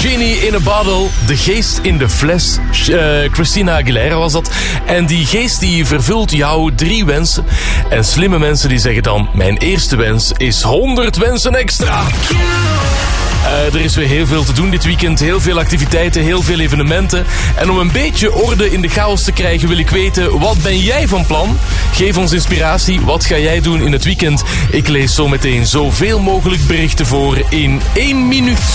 Genie in a Bottle, de geest in de fles. Christina Aguilera was dat. En die geest die vervult jou 3 wensen. En slimme mensen die zeggen dan, mijn eerste wens is 100 wensen extra. Er is weer heel veel te doen dit weekend. Heel veel activiteiten, heel veel evenementen. En om een beetje orde in de chaos te krijgen wil ik weten, wat ben jij van plan? Geef ons inspiratie. Wat ga jij doen in het weekend? Ik lees zo meteen zoveel mogelijk berichten voor in 1 minuut.